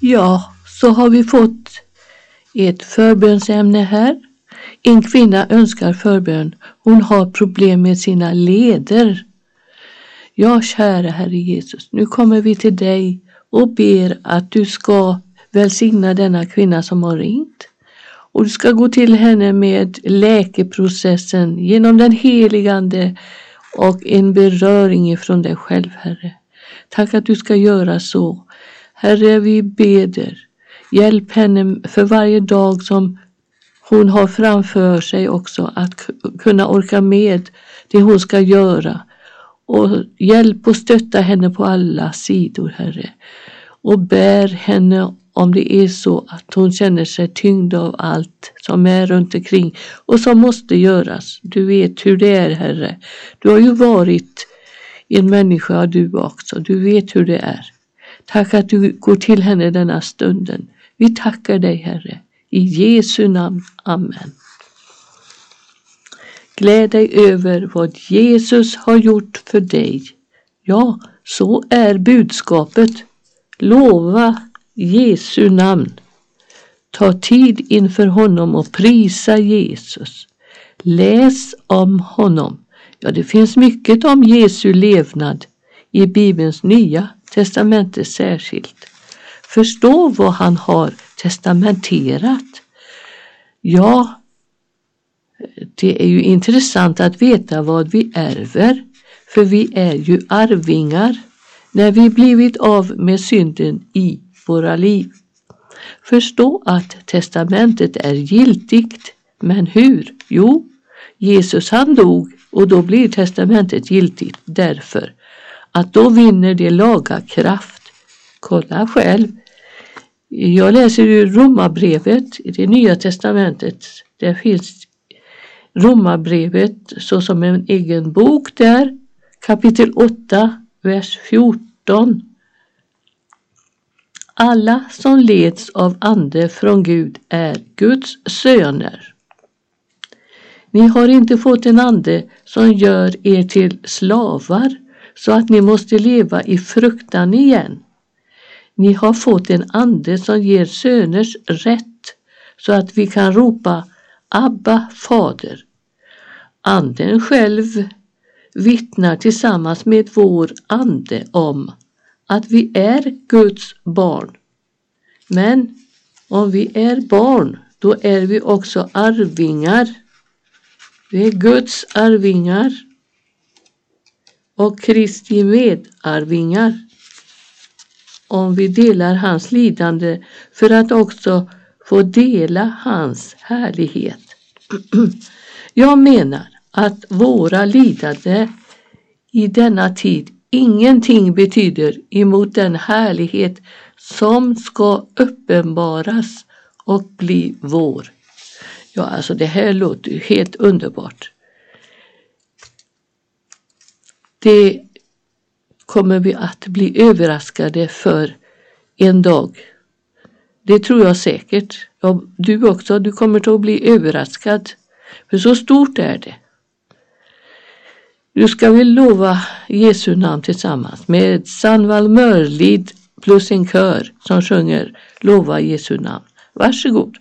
Ja, så har vi fått ett förbönsämne här. En kvinna önskar förbön. Hon har problem med sina leder. Ja, kära Herre Jesus, nu kommer vi till dig och ber att du ska välsigna denna kvinna som har ringt. Och du ska gå till henne med läkeprocessen genom den heligande och en beröring ifrån dig själv, Herre. Tack att du ska göra så. Herre, vi beder. Hjälp henne för varje dag som hon har framför sig också att kunna orka med det hon ska göra. Och hjälp och stötta henne på alla sidor, Herre. Och bär henne om det är så att hon känner sig tyngd av allt som är runt omkring och som måste göras. Du vet hur det är, Herre. Du har ju varit en människa, du också. Du vet hur det är. Tack att du går till henne denna stunden. Vi tackar dig, Herre. I Jesu namn. Amen. Gläd dig över vad Jesus har gjort för dig. Ja, så är budskapet. Lova Jesu namn. Ta tid inför honom och prisa Jesus. Läs om honom. Ja, det finns mycket om Jesu levnad i Bibelns nya testamente särskilt. Förstå vad han har testamenterat. Ja, det är ju intressant att veta vad vi ärver, för vi är ju arvingar när vi blivit av med synden i våra liv. Förstå att testamentet är giltigt, men hur? Jo, Jesus han dog och då blir testamentet giltigt därför att då vinner det laga kraft. Kolla själv. Jag läser ju Romarbrevet i det nya testamentet. Där finns Romarbrevet så som en egen bok där. Kapitel 8, vers 14. Alla som leds av ande från Gud är Guds söner. Ni har inte fått en ande som gör er till slavar så att ni måste leva i fruktan igen. Ni har fått en ande som ger söners rätt så att vi kan ropa Abba, Fader. Anden själv vittnar tillsammans med vår ande om att vi är Guds barn. Men om vi är barn, då är vi också arvingar. Vi är Guds arvingar och Kristi medarvingar. Om vi delar hans lidande för att också få dela hans härlighet. Jag menar att våra lidande i denna tid ingenting betyder emot den härlighet som ska uppenbaras och bli vår. Ja, alltså det här låter ju helt underbart. Det kommer vi att bli överraskade för en dag. Det tror jag säkert. Ja, du också, du kommer att bli överraskad. För så stort är det. Nu ska vi lova Jesu namn tillsammans med Sanval Mörlid plus en kör som sjunger Lova Jesu namn. Varsågod.